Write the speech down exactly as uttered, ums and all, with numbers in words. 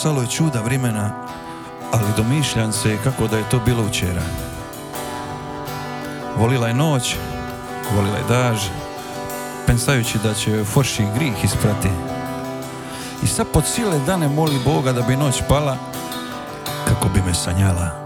Stalo je čuda vremena, ali domišljam se kako da je to bilo včera. Volila je noć, volila je daž, pensajući da će forši grih isprati. I sad po cijele dane moli Boga da bi noć pala, kako bi me sanjala.